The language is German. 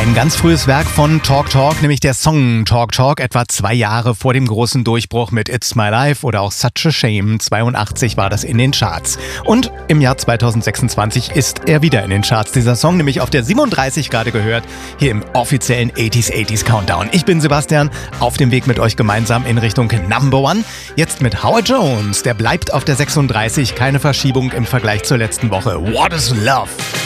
Ein ganz frühes Werk von Talk Talk, nämlich der Song Talk Talk, etwa 2 Jahre vor dem großen Durchbruch mit It's My Life oder auch Such a Shame. 82 war das in den Charts. Und im Jahr 2026 ist er wieder in den Charts. Dieser Song nämlich auf der 37 gerade gehört, hier im offiziellen 80s Countdown. Ich bin Sebastian, auf dem Weg mit euch gemeinsam in Richtung Number One. Jetzt mit Howard Jones, der bleibt auf der 36, keine Verschiebung im Vergleich zur letzten Woche. What is Love?